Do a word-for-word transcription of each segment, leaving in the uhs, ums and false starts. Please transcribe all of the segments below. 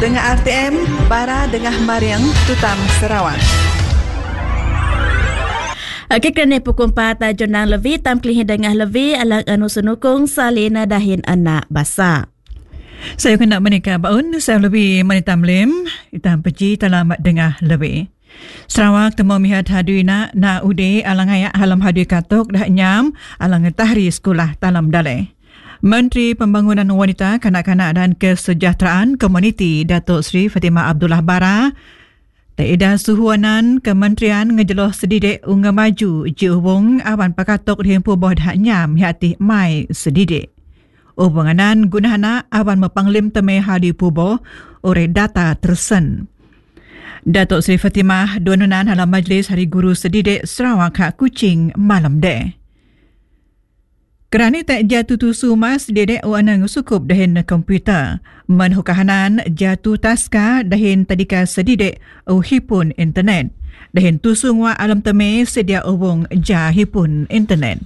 Dengan R T M, Bara Dengah Mariang, Tutam Sarawak. Okey, kerana pukul empat Jonang lebih, tam kelih dengah lebih, alang anu sunukung salina dahin anak basa. Saya kena menikah baun, saya lebih menitam lim, hitam peci dalam dengah lebih. Sarawak temu mihat hadui na, na ude alang ayak halam hadui katok dah nyam, alang tahri sekolah dalam dalai. Menteri Pembangunan Wanita, Kanak-kanak dan Kesejahteraan Komuniti Datuk Seri Fatimah Abdullah Bara Taida suhuanan Kementerian ngejeloh sedidik unga maju jiubung awan pakatok dihimpu boh dah nyam hati mai sedidik. Hubunganan gunahana awan mepanglim teme hadi puboh ore data tersen. Datuk Seri Fatimah duanunan halam majlis Hari Guru Sedidik Sarawak Hak Kuching malam de. Kerana tak jatuh tusu mas dedek wana ngusukup dahin komputer. Menhukahanan jatuh taska dahin tadika sedidik uhipun internet. Dahin tusu ngwa alam teme sedia ubung jahipun internet.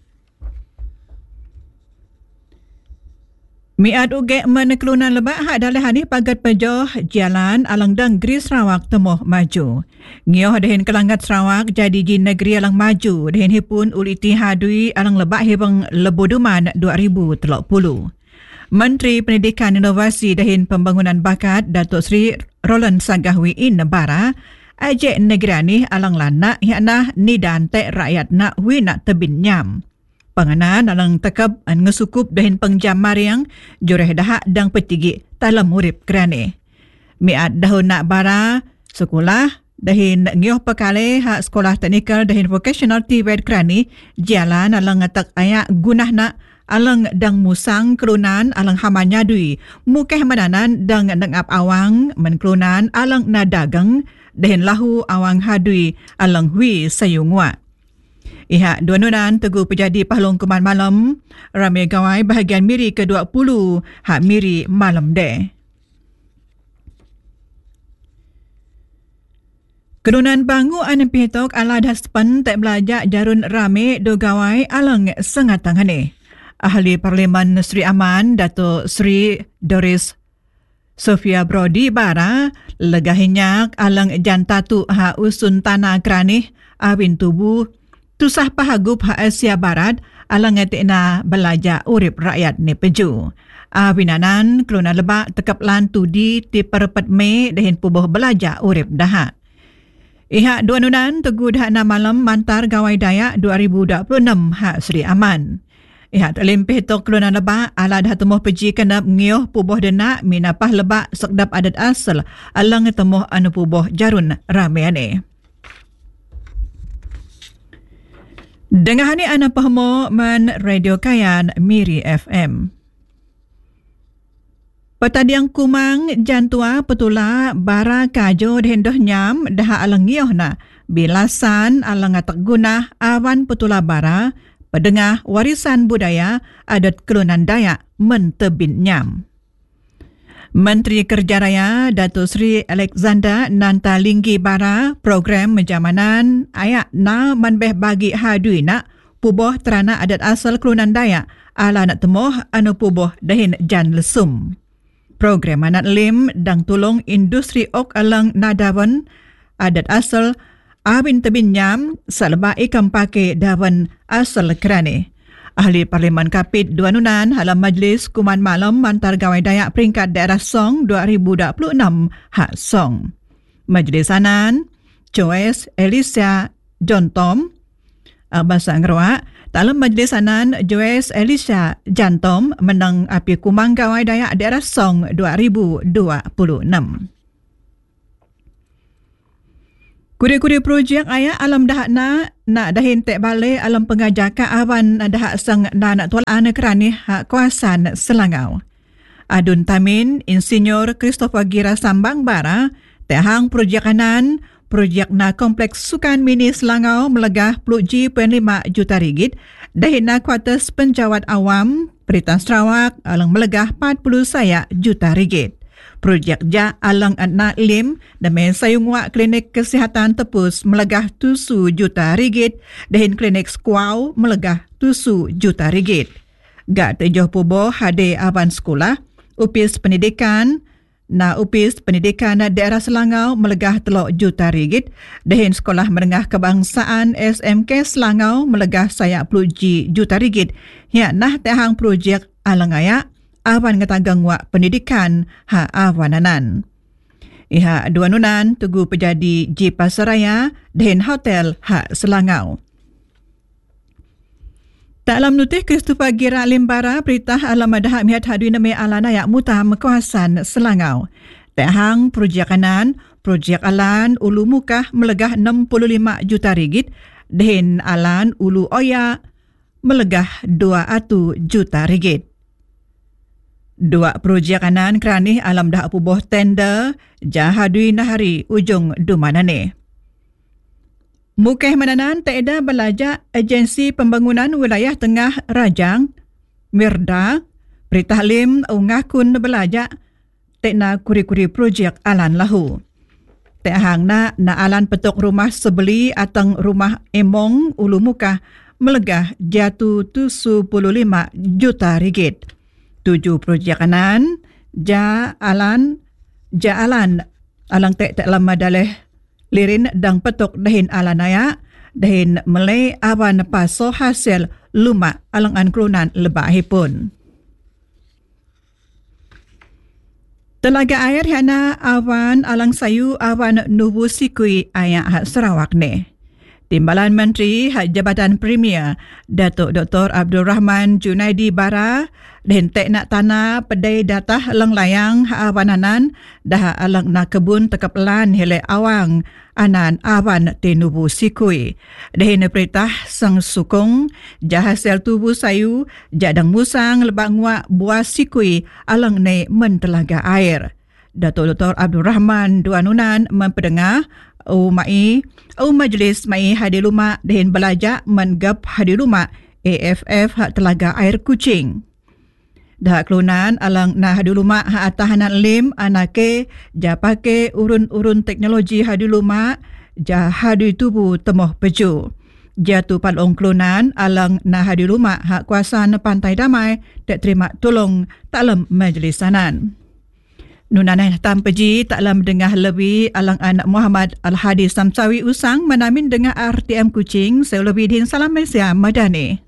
Miad uge meneklunan lebak hak dalih hanih pagat pejoh jalan alang dang Geri Sarawak temuh maju. Ngioh dahin kelanggat Sarawak jadi ji negeri alang maju dahin hipun uliti hadui alang lebak hibang leboduman dua ribu tiga puluh. Menteri Pendidikan Inovasi dahin Pembangunan Bakat Datuk Seri Roland Sagahwi In Bara ajak negeri anih alang lanak yaknah nidan tek rakyat nak hui nak tebin nyam. Panganan alang tekab an ngesukup dahin pengjam mariang joreh dahak dang petigi dalam urip kerane. Miat dahun nak bara sekolah dahin ngioh pekale hak sekolah teknikal dahin vocational tiwed kerani jalan alang atak ayak gunah nak alang dang musang kelunan alang hamanya dui mukeh mananan dang nengap awang menklunan alang na dagang dahin lahu awang hadui alang hui sayungwa. Ihak duanunan teguh pejadi pahlong kuman malam, ramai gawai bahagian miri ke dua puluh, hak miri malam de. Kedunan bangu anem pihitok ala daspan tak belajak jarun ramai do gawai alang sengatang hane. Ahli Parlimen Sri Aman, Datuk Sri Doris Sofia Brody Bara, legahinyak alang jantatu hak usun tanah kranih awin tubuh tusah pahagup hak Asia Barat alang etikna belajar urip rakyat ni peju. Awinanan keluna lebak tekap lan tudi ti perpet me dahin pubuh belajar urip dahak. Ihak duanunan teguh dah na malam mantar gawai dayak dua ribu dua puluh enam hak Sri Aman. Ihak terlimpih tok keluna lebak ala dah temuh peji kenap ngioh pubuh denak minapah lebak sekdap adat asal alang temuh anu pubuh jarun rameane. Dengar ni ana pahmo man Radio Kayan Miri F M. Petadiang kumang jantua petula bara kajo dendoh nyam dah alang ngioh na bilasan alang atak gunah awan petula bara pedengah warisan budaya adat kelunan Dayak mentebin nyam. Menteri Kerja Raya Datuk Seri Alexander Nanta Linggi Bara program menjamanan ayak na manbeh bagi hadui nak puboh terana adat asal kelunan Dayak ala nak temuh anu puboh dahin jan lesum. Program anak lim dang tolong industri ok alang nadawan adat asal awin tebin nyam salba ikam pake dawan asal kerane. Ahli Parlimen Kapit duanunan halam majlis kuman malam mantar gawai Dayak peringkat daerah Song dua ribu dua puluh enam hak Song. Majlis anan Joyce Alicia John Tom uh, bahasa Ngerawak dalam majlis anan Joyce Alicia John Tom menang api kumang gawai Dayak daerah Song dua ribu dua puluh enam. Kuri-kuri projek ayah alam dahak na nak dahin tek balik alam pengajakan awan dahak sang na nak tual anak kerani hak kawasan Selangau. Adun Tamin, Insinyur Christopher Gira Sambang Bara, tehang projek anan, projek na kompleks sukan mini Selangau melegah sepuluh lima juta ringgit, dahin na kuartus penjawat awam, Peritan Sarawak alang melegah empat puluh saya juta ringgit. Projek ja alang anak lim demi sayungwa klinik kesihatan tepus melegah tujuh juta ringgit dahin klinik skuau melegah tujuh juta ringgit. Gak tejoh puboh hade awan sekolah, upis pendidikan Na Upis Pendidikan Daerah Selangau melegah teluk juta ringgit. Dahin Sekolah Menengah Kebangsaan S M K Selangau melegah sayak puluh juta ringgit. Ya nah tehang projek alangayak awan ngetagang wak pendidikan ha awananan. Iha dua nunan tugu pejadi J Pasaraya dahin hotel ha Selangau. Dalam notih Christopher Gira Limbara berita alam adahak mihat hadui nami alan ayak mutam kawasan Selangau. Tehang projek kanan, projek alan ulu mukah melegah enam puluh lima juta ringgit, dahin alan ulu oya melegah dua puluh satu juta ringgit. Dua projek kanan kerani alam dah apuboh tender jahadui nahari ujung dumanane. Mukeh Mananan Taeda Belajar Agensi Pembangunan Wilayah Tengah Rajang Mirda Beritahlim Ungakun Belajar Tekna Kuri-Kuri Projek Alan Lahu. Tehang na na alan petok rumah sebeli atang rumah emong ulu mukah melegah jatuh tujuh puluh lima juta ringgit. Tujuh projek kanan ja alan ja alan alang tek tek lama daleh lirin dang petok dahin alanaya dahin melay awan paso hasil luma alangan kelunan lebahipun. Telaga air hana awan alang sayu awan nubu sikui ayak hak Sarawak ne. Timbalan Menteri Hak Jabatan Premier Datuk Doktor Abdul Rahman Junaidi Bara dan tek nak tanah pedai datah lang layang hak awananan dah alang nak kebun tekap lan hele awang anan awan tenubu sikui. Dahin perintah sang sukong jahasil tubuh sayu jadang musang lebak nguak buah sikui alang ne mentelaga air. Datuk Doktor Abdul Rahman Duanunan memperdengar au mai au majlis mai hadir rumah dahin belajar menggap hadir rumah A F F hak Telaga Air Kuching. Dah kelunan alang na hadir rumah hak atahanan lim anake japake urun-urun teknologi hadir rumah ja hadir tubuh temoh peju. Jatuh palong kelunan alang na hadir rumah hak kuasaan Pantai Damai tak terima tolong taklem majlis sanan. Nunanai tam peji taklah mendengar lebih alang anak Muhammad Al-Hadi Samsawi Usang menamin dengan R T M Kuching. Saya lebih din salam Malaysia Madani.